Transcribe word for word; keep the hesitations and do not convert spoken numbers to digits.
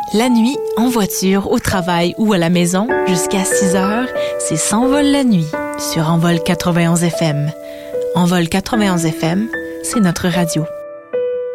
La nuit, en voiture, au travail ou à la maison, jusqu'à six heures, c'est S'envole la nuit sur Envol quatre-vingt-onze F M. Envol quatre-vingt-onze F M, c'est notre radio.